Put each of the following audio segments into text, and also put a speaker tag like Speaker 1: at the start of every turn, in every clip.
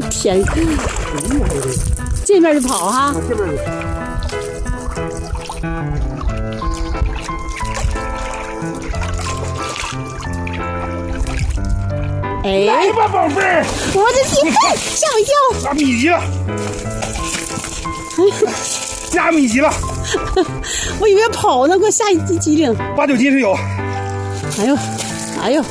Speaker 1: 天，这面就跑哈。
Speaker 2: 这边。
Speaker 1: 哎，
Speaker 2: 来吧，宝贝儿！
Speaker 1: 我的天，吓我一跳！
Speaker 2: 加米级了，加米级了！
Speaker 1: 我以为跑呢，给我吓一激灵。
Speaker 2: 8、9斤是有。
Speaker 1: 哎呦，哎呦！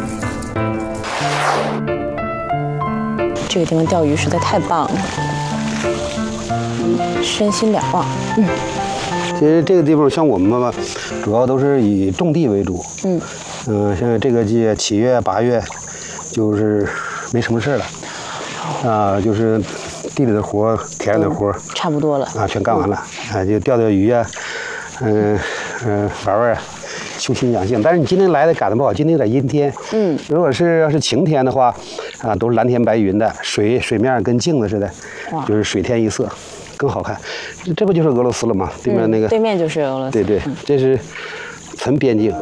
Speaker 3: 这个地方钓鱼实在太棒了，身心两忘。
Speaker 4: 其实这个地方像我们吧，主要都是以种地为主。像这个季7月、8月，就是没什么事了，就是地里的活、田里的活，
Speaker 3: 差不多了
Speaker 4: 全干完了，就钓钓鱼啊，玩玩啊。修心养性，但是你今天来的赶得不好，今天有点阴天。如果要是晴天的话，都是蓝天白云的，水面跟镜子似的，就是水天一色，更好看。这不就是俄罗斯了吗？对面那个，
Speaker 3: 对面就是俄罗斯。
Speaker 4: 对，这是纯边境。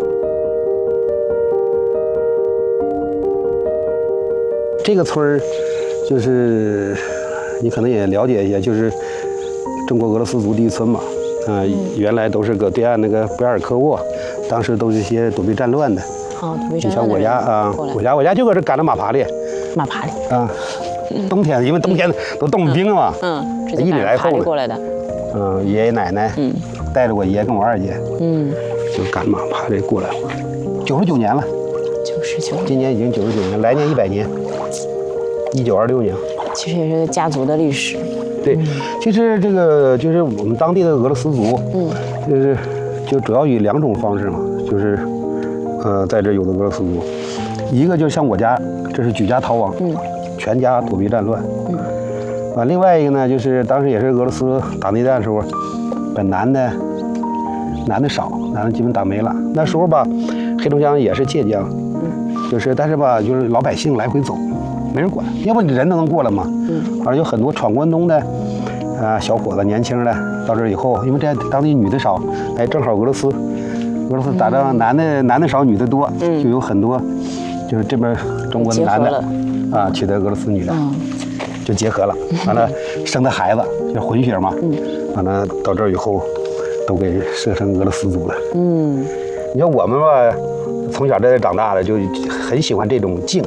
Speaker 4: 这个村儿，就是你可能也了解一下，就是中国俄罗斯族第一村嘛。原来都是搁对岸那个贝尔科沃，当时都是一些躲避战乱的。
Speaker 3: 躲避战乱的。
Speaker 4: 你像我家啊，我家就搁这赶着马爬犁。
Speaker 3: 马爬犁
Speaker 4: 啊，冬天因为冬天都冻冰了嘛。
Speaker 3: 1里来后过来的。
Speaker 4: 爷爷奶奶带着我爷跟我2姐，就赶马爬犁过来，99年了。
Speaker 3: 99，
Speaker 4: 今年已经99年，来年100年，1926年。
Speaker 3: 其实也是家族的历史。
Speaker 4: 对，其实这个就是我们当地的俄罗斯族，就主要以2种方式嘛，就是在这有的俄罗斯族，一个就像我家，这是举家逃亡，全家躲避战乱，另外一个呢，就是当时也是俄罗斯打内战的时候，把男的少，男的基本打没了。那时候吧，黑龙江也是界江，但是吧，就是老百姓来回走。没人管，要不你人都能过来吗？而有很多闯关东的，小伙子、年轻的到这儿以后，因为这当地女的少，正好俄罗斯打仗，男的少，女的多，就有很多，就是这边中国的男的娶的俄罗斯女的，就结合了，完了生的孩子就混血嘛，完了到这儿以后，都给设成俄罗斯族了。你像我们吧，从小在这长大的，就很喜欢这种静。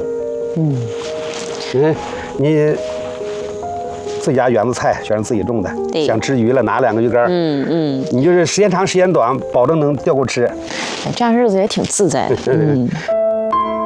Speaker 4: 你自己家园子菜全是自己种的，想吃鱼了拿2个鱼竿，你就是时间长时间短，保证能钓够吃。
Speaker 3: 这样日子也挺自在的。